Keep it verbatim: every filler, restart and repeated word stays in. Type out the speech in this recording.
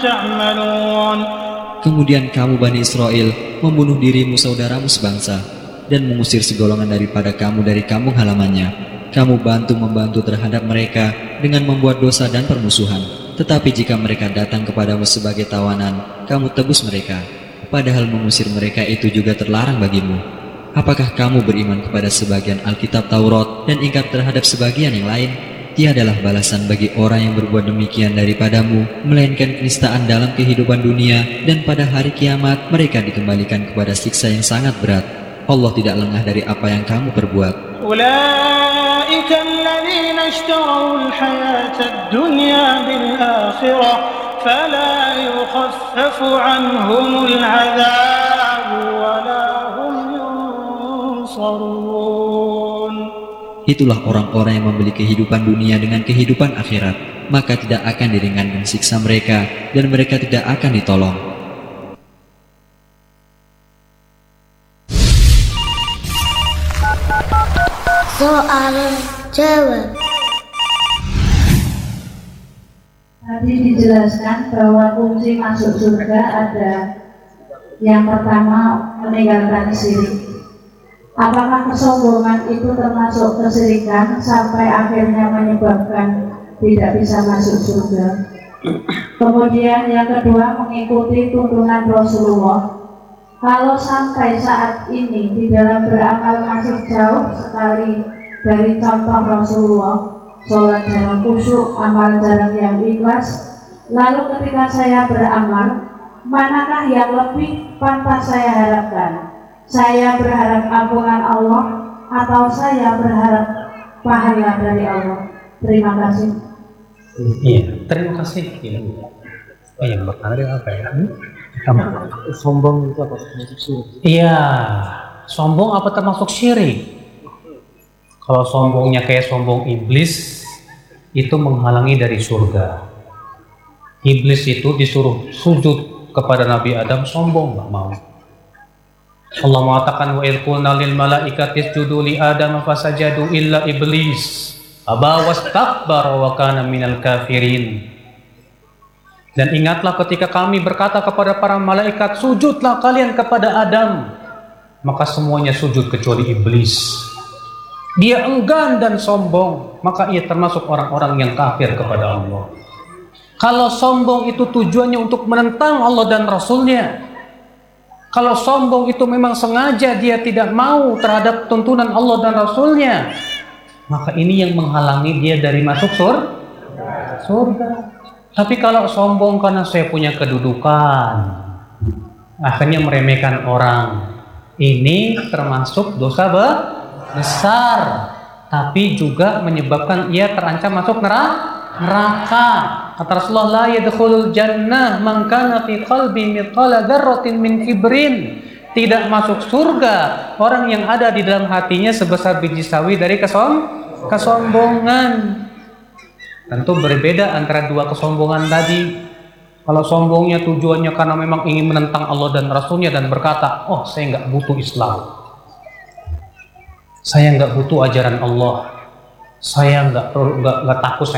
تعملون. Kemudian kamu Bani Israel membunuh dirimu saudaramu sebangsa dan mengusir segolongan daripada kamu dari kampung halamannya. Kamu bantu-membantu terhadap mereka dengan membuat dosa dan permusuhan. Tetapi jika mereka datang kepadamu sebagai tawanan, kamu tebus mereka. Padahal mengusir mereka itu juga terlarang bagimu. Apakah kamu beriman kepada sebagian Alkitab Taurat dan ingkar terhadap sebagian yang lain? Tiadalah balasan bagi orang yang berbuat demikian daripadamu, melainkan kenistaan dalam kehidupan dunia, dan pada hari kiamat mereka dikembalikan kepada siksa yang sangat berat. Allah tidak lengah dari apa yang kamu perbuat. أولئك الذين اشتروا الحياة الدنيا بالآخرة فلا يخفف عنهم العذاب ولا هم ينصرون. Itulah orang-orang yang membeli kehidupan dunia dengan kehidupan akhirat, maka tidak akan diringankan siksa mereka dan mereka tidak akan ditolong. Soal jawab. Tadi dijelaskan bahwa kunci masuk surga ada yang pertama meninggalkan syirik. Apakah kesombongan itu termasuk kesyirikan sampai akhirnya menyebabkan tidak bisa masuk surga? Kemudian yang kedua mengikuti tuntunan Rasulullah. Kalau sampai saat ini di dalam beramal masih jauh sekali dari contoh Rasulullah, sholat jarang khusyuk, amal jarang yang ikhlas, lalu ketika saya beramal, manakah yang lebih pantas saya harapkan? Saya berharap ampunan Allah atau saya berharap pahala dari Allah? Terima kasih. Iya, terima kasih. Iya, oh, yang bertanya apa ya? Hmm? Sombong itu apa termasuk syirik? Iya, sombong apa termasuk syirik? Kalau sombongnya kayak sombong iblis, itu menghalangi dari surga. Iblis itu disuruh sujud kepada Nabi Adam, sombong nggak mau. Allah mengatakan wa idh qulna lil malaikati isjudu li Adam fasajadu illa iblis aba wastakbara wa kana minal kafirin. Dan ingatlah ketika kami berkata kepada para malaikat, sujudlah kalian kepada Adam, maka semuanya sujud kecuali iblis. Dia enggan dan sombong, maka ia termasuk orang-orang yang kafir kepada Allah. Kalau sombong itu tujuannya untuk menentang Allah dan Rasulnya, kalau sombong itu memang sengaja dia tidak mau terhadap tuntunan Allah dan Rasulnya, maka ini yang menghalangi dia dari masuk sur surga. Tapi kalau sombong karena saya punya kedudukan, akhirnya meremehkan orang, ini termasuk dosa besar, tapi juga menyebabkan ia terancam masuk neraka. Kata Rasulullah, la yadkhulul jannah man kana fi qalbi mithqala dzarratin min kibrin. Tidak masuk surga orang yang ada di dalam hatinya sebesar biji sawi dari kesom kesombongan. Tentu berbeda antara dua kesombongan tadi. Kalau sombongnya tujuannya karena memang ingin menentang Allah dan Rasulnya dan berkata, oh saya nggak butuh Islam, saya nggak butuh ajaran Allah, saya nggak nggak nggak takut